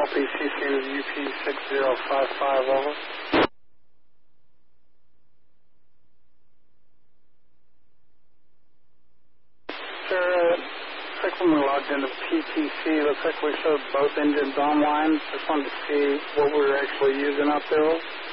Copy, CC with UP6055 over. Sir, looks like when we logged into PTC, looks like we showed both engines online. Just wanted to see what we were actually using out there.